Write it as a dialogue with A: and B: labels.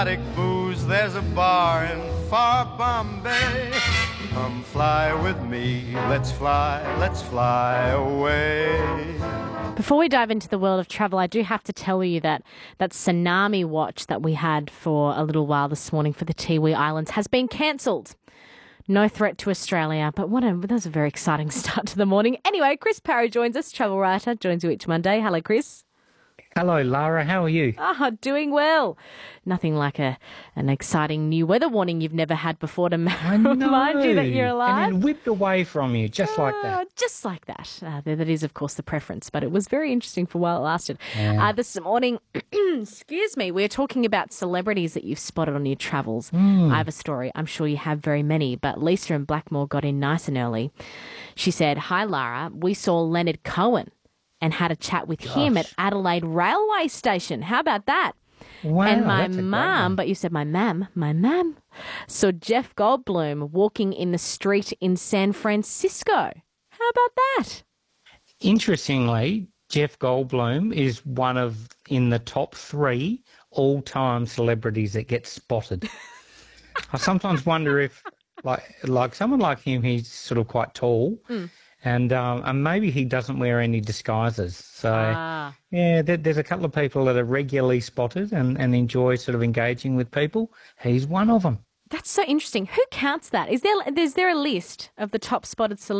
A: Booze, there's a bar in far Bombay. Come fly with me, let's fly away.
B: Before we dive into the world of travel, I do have to tell you that tsunami watch that we had for a little while this morning for the Tiwi Islands has been cancelled. No threat to Australia, but that was a very exciting start to the morning. Anyway, Chris Parry joins us, travel writer, joins you each Monday. Hello, Chris.
C: Hello, Lara. How are you?
B: Doing well. Nothing like an exciting new weather warning you've never had before to remind you that you're alive.
C: And then whipped away from you, just like that.
B: Just like that. That is, of course, the preference, but it was very interesting for while it lasted.
C: Yeah.
B: This morning, excuse me, we're talking about celebrities that you've spotted on your travels. I have a story. I'm sure you have very many, but Lisa in Blackmore got in nice and early. She said, "Hi, Lara. We saw Leonard Cohen and had a chat with him at Adelaide Railway Station. How about that?"
C: Wow,
B: and my
C: that's a great
B: mum,
C: one.
B: but you said my mum, saw Jeff Goldblum walking in the street in San Francisco. How about that?
C: Interestingly, Jeff Goldblum is in the top 3 all-time celebrities that get spotted. I sometimes wonder if, like someone like him, he's sort of quite tall. And maybe he doesn't wear any disguises. So, yeah, there's a couple of people that are regularly spotted and enjoy sort of engaging with people. He's one of them.
B: That's so interesting. Who counts that? Is there a list of the top spotted celebrities?